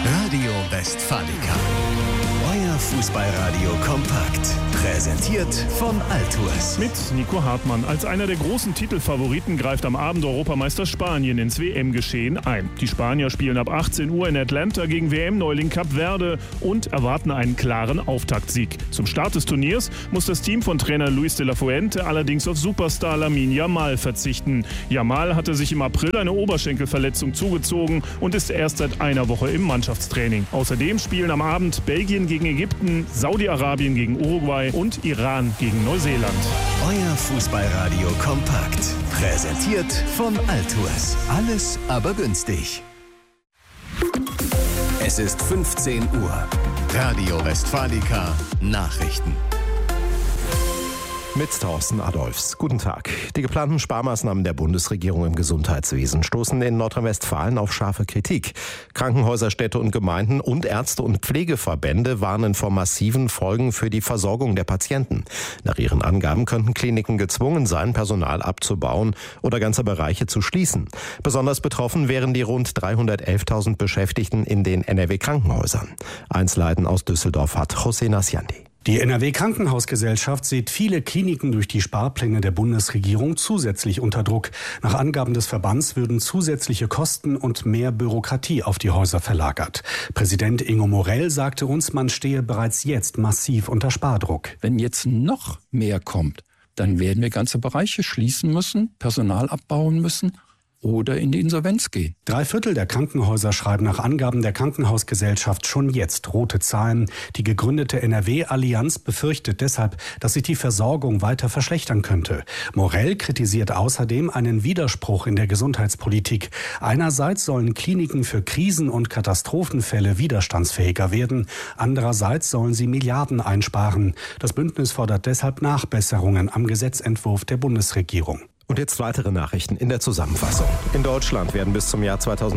Radio Westfalica. Euer Fußballradio kompakt. Präsentiert von Altours. Mit Nico Hartmann. Als einer der großen Titelfavoriten greift am Abend Europameister Spanien ins WM-Geschehen ein. Die Spanier spielen ab 18 Uhr in Atlanta gegen WM-Neuling Kap Verde und erwarten einen klaren Auftaktsieg. Zum Start des Turniers muss das Team von Trainer Luis de la Fuente allerdings auf Superstar Lamine Yamal verzichten. Yamal hatte sich im April eine Oberschenkelverletzung zugezogen und ist erst seit einer Woche im Mannschaftstraining. Außerdem spielen am Abend Belgien gegen Ägypten, Saudi-Arabien gegen Uruguay und Iran gegen Neuseeland. Euer Fußballradio kompakt. Präsentiert von Altours. Alles aber günstig. Es ist 15 Uhr. Radio Westfalica Nachrichten. Mit Thorsten Adolfs. Guten Tag. Die geplanten Sparmaßnahmen der Bundesregierung im Gesundheitswesen stoßen in Nordrhein-Westfalen auf scharfe Kritik. Krankenhäuser, Städte und Gemeinden und Ärzte- und Pflegeverbände warnen vor massiven Folgen für die Versorgung der Patienten. Nach ihren Angaben könnten Kliniken gezwungen sein, Personal abzubauen oder ganze Bereiche zu schließen. Besonders betroffen wären die rund 311.000 Beschäftigten in den NRW-Krankenhäusern. Einzelheiten aus Düsseldorf hat José Nasciandi. Die NRW-Krankenhausgesellschaft sieht viele Kliniken durch die Sparpläne der Bundesregierung zusätzlich unter Druck. Nach Angaben des Verbands würden zusätzliche Kosten und mehr Bürokratie auf die Häuser verlagert. Präsident Ingo Morell sagte uns, man stehe bereits jetzt massiv unter Spardruck. Wenn jetzt noch mehr kommt, dann werden wir ganze Bereiche schließen müssen, Personal abbauen müssen oder in die Insolvenz gehen. 3/4 der Krankenhäuser schreiben nach Angaben der Krankenhausgesellschaft schon jetzt rote Zahlen. Die gegründete NRW-Allianz befürchtet deshalb, dass sich die Versorgung weiter verschlechtern könnte. Morell kritisiert außerdem einen Widerspruch in der Gesundheitspolitik. Einerseits sollen Kliniken für Krisen- und Katastrophenfälle widerstandsfähiger werden. Andererseits sollen sie Milliarden einsparen. Das Bündnis fordert deshalb Nachbesserungen am Gesetzentwurf der Bundesregierung. Und jetzt weitere Nachrichten in der Zusammenfassung. In Deutschland werden bis zum Jahr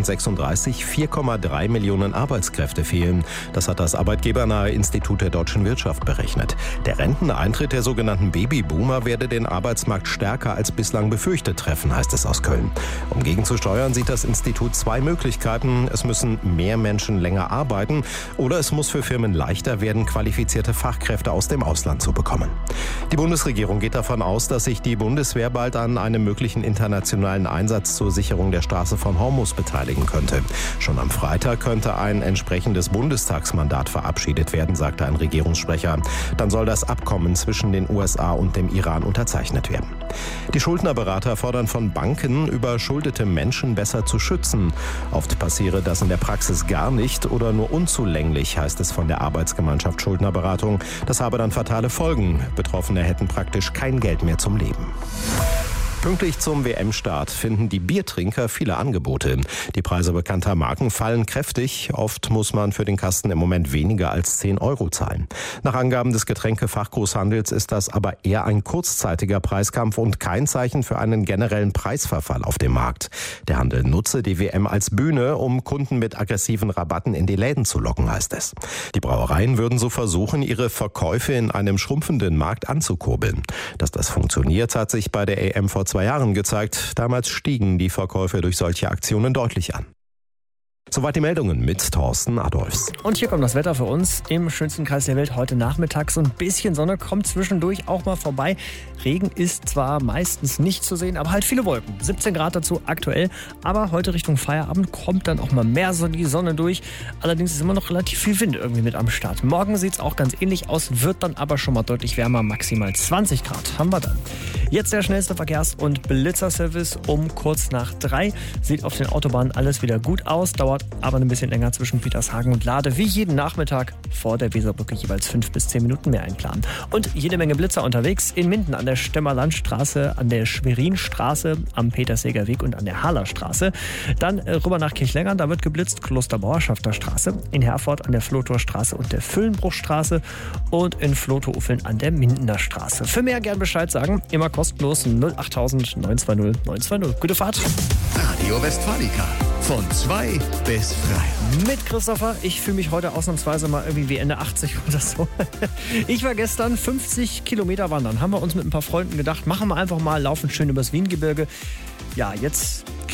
2036 4,3 Millionen Arbeitskräfte fehlen. Das hat das arbeitgebernahe Institut der deutschen Wirtschaft berechnet. Der Renteneintritt der sogenannten Babyboomer werde den Arbeitsmarkt stärker als bislang befürchtet treffen, heißt es aus Köln. Um gegenzusteuern, sieht das Institut zwei Möglichkeiten. Es müssen mehr Menschen länger arbeiten oder es muss für Firmen leichter werden, qualifizierte Fachkräfte aus dem Ausland zu bekommen. Die Bundesregierung geht davon aus, dass sich die Bundeswehr bald an einem möglichen internationalen Einsatz zur Sicherung der Straße von Hormuz beteiligen könnte. Schon am Freitag könnte ein entsprechendes Bundestagsmandat verabschiedet werden, sagte ein Regierungssprecher. Dann soll das Abkommen zwischen den USA und dem Iran unterzeichnet werden. Die Schuldnerberater fordern von Banken, überschuldete Menschen besser zu schützen. Oft passiere das in der Praxis gar nicht oder nur unzulänglich, heißt es von der Arbeitsgemeinschaft Schuldnerberatung. Das habe dann fatale Folgen. Betroffene hätten praktisch kein Geld mehr zum Leben. Pünktlich zum WM-Start finden die Biertrinker viele Angebote. Die Preise bekannter Marken fallen kräftig. Oft muss man für den Kasten im Moment weniger als 10 € zahlen. Nach Angaben des Getränkefachgroßhandels ist das aber eher ein kurzzeitiger Preiskampf und kein Zeichen für einen generellen Preisverfall auf dem Markt. Der Handel nutze die WM als Bühne, um Kunden mit aggressiven Rabatten in die Läden zu locken, heißt es. Die Brauereien würden so versuchen, ihre Verkäufe in einem schrumpfenden Markt anzukurbeln. Dass das funktioniert, hat sich bei der EM vor 2 Jahren gezeigt. Damals stiegen die Verkäufe durch solche Aktionen deutlich an. Soweit die Meldungen mit Thorsten Adolfs. Und hier kommt das Wetter für uns im schönsten Kreis der Welt heute Nachmittag. So ein bisschen Sonne kommt zwischendurch auch mal vorbei. Regen ist zwar meistens nicht zu sehen, aber halt viele Wolken. 17 Grad dazu aktuell. Aber heute Richtung Feierabend kommt dann auch mal mehr so die Sonne durch. Allerdings ist immer noch relativ viel Wind irgendwie mit am Start. Morgen sieht es auch ganz ähnlich aus, wird dann aber schon mal deutlich wärmer. Maximal 20 Grad haben wir dann. Jetzt der schnellste Verkehrs- und Blitzerservice um kurz nach 3. Sieht auf den Autobahnen alles wieder gut aus. Dauert aber ein bisschen länger zwischen Petershagen und Lade. Wie jeden Nachmittag vor der Weserbrücke jeweils 5 bis 10 Minuten mehr einplanen. Und jede Menge Blitzer unterwegs in Minden an der Stemmerlandstraße, an der Schwerinstraße, am Peterseger Weg und an der Halerstraße. Dann rüber nach Kirchlengern, da wird geblitzt, Klosterbauerschafter Straße. In Herford an der Flotorstraße und der Füllenbruchstraße. Und in Floto-Uffeln an der Mindener Straße. Für mehr gern Bescheid sagen, immer kostenlos 08000 920 920. Gute Fahrt. Radio Westfalica. Von 2 bis 3. Mit Christopher. Ich fühle mich heute ausnahmsweise mal irgendwie wie Ende 80 oder so. Ich war gestern 50 Kilometer wandern. Haben wir uns mit ein paar Freunden gedacht, machen wir einfach mal, laufen schön übers Wiengebirge. Ja, jetzt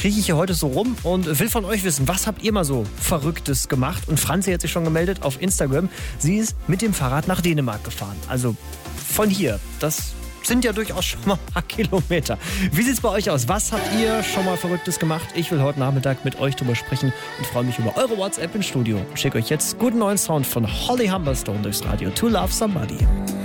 kriege ich hier heute so rum und will von euch wissen, was habt ihr mal so Verrücktes gemacht? Und Franzi hat sich schon gemeldet auf Instagram. Sie ist mit dem Fahrrad nach Dänemark gefahren. Also von hier. Das sind ja durchaus schon mal ein paar Kilometer. Wie sieht's bei euch aus? Was habt ihr schon mal Verrücktes gemacht? Ich will heute Nachmittag mit euch drüber sprechen und freue mich über eure WhatsApp im Studio. Ich schicke euch jetzt guten neuen Sound von Holly Humberstone durchs Radio. To Love Somebody.